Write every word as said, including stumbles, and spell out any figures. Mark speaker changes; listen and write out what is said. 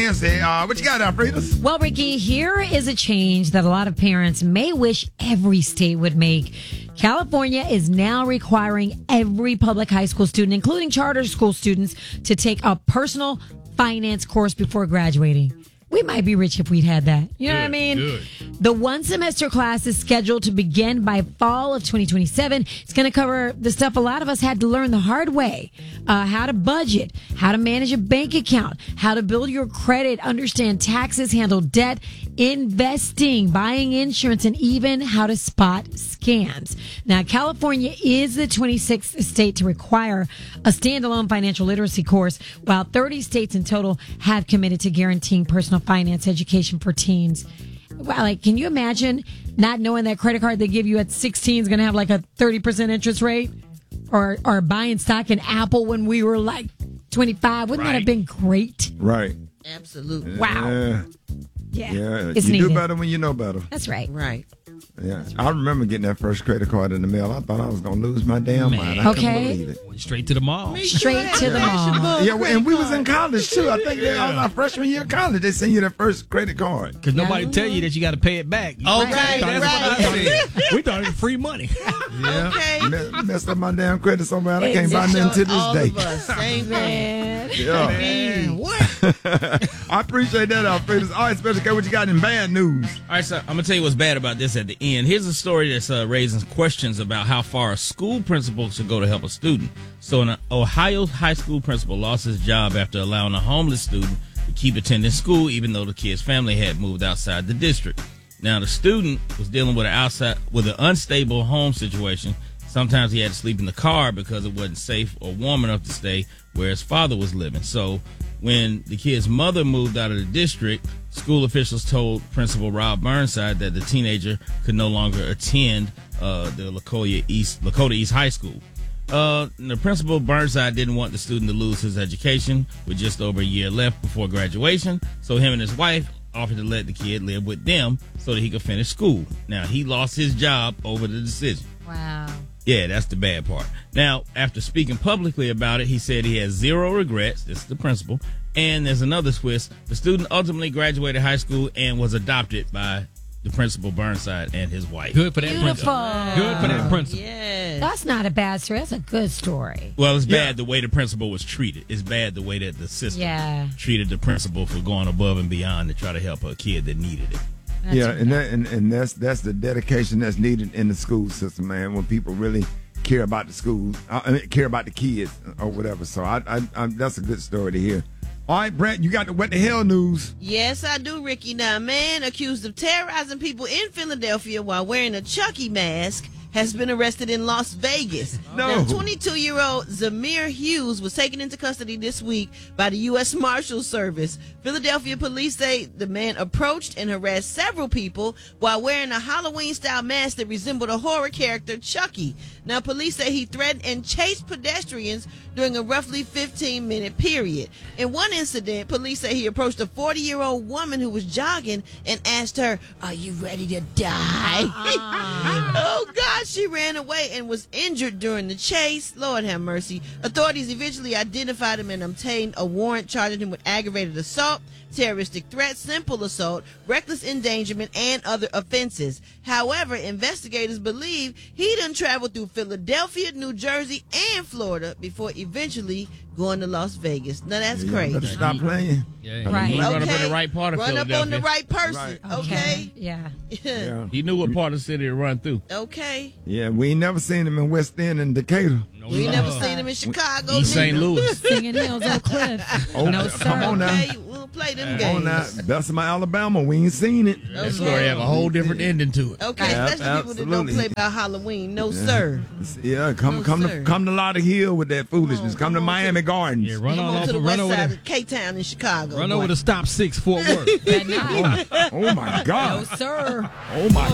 Speaker 1: Wednesday. Uh, what you got, Alfredo?
Speaker 2: Well, Ricky, here is a change that a lot of parents may wish every state would make. California is now requiring every public high school student, including charter school students, to take a personal finance course before graduating. We might be rich if we'd had that. You know
Speaker 3: good,
Speaker 2: what I mean?
Speaker 3: Good.
Speaker 2: The one semester class is scheduled to begin by fall of twenty twenty-seven. It's going to cover the stuff a lot of us had to learn the hard way. Uh, how to budget, how to manage a bank account, how to build your credit, understand taxes, handle debt, investing, buying insurance, and even how to spot scams. Now, California is the twenty-sixth state to require a standalone financial literacy course, while thirty states in total have committed to guaranteeing personal finance education for teens. Wow, like, can you imagine not knowing that credit card they give you at sixteen is going to have like a thirty percent interest rate? Or or buying stock in Apple when we were like twenty-five? Wouldn't
Speaker 3: Right.
Speaker 2: that have been great?
Speaker 1: Right.
Speaker 4: Absolutely.
Speaker 2: Wow.
Speaker 1: Yeah.
Speaker 2: Yeah.
Speaker 1: Yeah.
Speaker 2: It's
Speaker 1: you
Speaker 2: needed.
Speaker 1: do better when you know better.
Speaker 2: That's right.
Speaker 4: Right.
Speaker 1: Yeah. I remember getting that first credit card in the mail. I thought I was going to lose my damn
Speaker 3: Man.
Speaker 1: mind. I
Speaker 2: Okay.
Speaker 1: couldn't believe it.
Speaker 3: Went straight to the mall.
Speaker 2: Straight to the mall.
Speaker 1: Yeah, well, and we was in college, too. I think that was our freshman year of college. They sent you that first credit card.
Speaker 3: Because nobody tell you that you got to pay it back.
Speaker 4: Oh,
Speaker 3: We
Speaker 4: right,
Speaker 3: thought it was-
Speaker 4: right.
Speaker 3: we thought it- We thought it was free money.
Speaker 1: Yeah.
Speaker 4: Okay.
Speaker 1: Me- Messed up my damn credit so bad I can't buy nothing to this
Speaker 4: All
Speaker 1: day.
Speaker 4: of us. Same thing.
Speaker 1: Yeah.
Speaker 3: Man, what?
Speaker 1: I appreciate that, Alfredo. All right, Special K, what you got in bad news?
Speaker 5: All right, so I'm going to tell you what's bad about this at the end. Here's a story that's uh, raising questions about how far a school principal should go to help a student. So an Ohio high school principal lost his job after allowing a homeless student to keep attending school, even though the kid's family had moved outside the district. Now, the student was dealing with an outside with an unstable home situation. Sometimes he had to sleep in the car because it wasn't safe or warm enough to stay where his father was living. So when the kid's mother moved out of the district, school officials told Principal Rob Burnside that the teenager could no longer attend uh, the Lakota East, Lakota East High School. Uh, the principal, Burnside, didn't want the student to lose his education with just over a year left before graduation, so him and his wife offered to let the kid live with them so that he could finish school. Now, he lost his job over the decision.
Speaker 2: Wow.
Speaker 5: Yeah, that's the bad part. Now, after speaking publicly about it, he said he has zero regrets. This is the principal. And there's another twist. The student ultimately graduated high school and was adopted by the principal, Burnside, and his wife.
Speaker 3: Good for that
Speaker 2: Beautiful.
Speaker 3: principal. Good for that principal.
Speaker 4: Yes.
Speaker 2: That's not a bad story. That's a good story.
Speaker 5: Well, it's
Speaker 1: Yeah.
Speaker 5: bad the way the principal was treated. It's bad the way that the system
Speaker 2: Yeah.
Speaker 5: treated the principal for going above and beyond to try to help a kid that needed it.
Speaker 2: That's
Speaker 1: yeah,
Speaker 2: right.
Speaker 1: and that and, and that's that's the dedication that's needed in the school system, man. When people really care about the school, I mean, care about the kids or whatever. So I, I, I that's a good story to hear. All right, Brett, you got the what the hell news?
Speaker 4: Yes, I do, Ricky. Now, a man accused of terrorizing people in Philadelphia while wearing a Chucky mask has been arrested in Las Vegas.
Speaker 1: No.
Speaker 4: Now, twenty-two-year-old Zamir Hughes was taken into custody this week by the U S Marshals Service. Philadelphia police say the man approached and harassed several people while wearing a Halloween-style mask that resembled a horror character, Chucky. Now, police say he threatened and chased pedestrians during a roughly fifteen-minute period. In one incident, police say he approached a forty-year-old woman who was jogging and asked her, "Are you ready to die?" Oh, God. She ran away and was injured during the chase. Lord have mercy. Authorities eventually identified him and obtained a warrant charging him with aggravated assault, terroristic threat, simple assault, reckless endangerment, and other offenses. However, investigators believe he done traveled through Philadelphia, New Jersey, and Florida before eventually going to Las Vegas. Now, that's
Speaker 1: You
Speaker 4: crazy.
Speaker 1: better stop playing.
Speaker 3: Yeah.
Speaker 2: Right.
Speaker 5: He run up in
Speaker 4: Okay.
Speaker 5: the right part of
Speaker 4: Run up
Speaker 5: Philadelphia.
Speaker 4: on the right person.
Speaker 1: Right.
Speaker 4: Okay.
Speaker 2: Yeah.
Speaker 1: Yeah.
Speaker 5: He knew what part of the city to run through.
Speaker 4: Okay.
Speaker 1: Yeah, we ain't never seen him in West End and Decatur.
Speaker 5: No,
Speaker 4: We
Speaker 5: sir.
Speaker 4: never seen him in Chicago.
Speaker 5: East Saint
Speaker 4: neither.
Speaker 5: Louis.
Speaker 2: Singing Hills on Cliff.
Speaker 1: Oh,
Speaker 2: No,
Speaker 1: come
Speaker 2: sir.
Speaker 1: on now.
Speaker 4: Okay, we'll play them
Speaker 1: Come on now.
Speaker 4: games.
Speaker 1: Bessemer, Alabama. We ain't seen it.
Speaker 4: Okay.
Speaker 5: That story have a whole different ending to it.
Speaker 4: Okay,
Speaker 1: Yeah,
Speaker 4: especially people that don't
Speaker 1: absolutely.
Speaker 4: play by Halloween. No, sir.
Speaker 1: Yeah, come
Speaker 4: No,
Speaker 1: come
Speaker 4: sir.
Speaker 1: to come to Lauder Hill with that foolishness.
Speaker 4: Oh,
Speaker 1: come to
Speaker 4: come on
Speaker 1: Miami
Speaker 4: to-
Speaker 1: Gardens.
Speaker 3: Yeah, run
Speaker 4: Come
Speaker 3: on
Speaker 4: on
Speaker 3: off,
Speaker 4: to the
Speaker 3: run
Speaker 4: west
Speaker 3: over
Speaker 4: side
Speaker 3: the,
Speaker 4: of K-Town in Chicago.
Speaker 3: run
Speaker 4: boy.
Speaker 3: over the stop six Fort Worth.
Speaker 2: Good night.
Speaker 1: Oh my
Speaker 2: No,
Speaker 1: God.
Speaker 2: sir.
Speaker 1: Oh my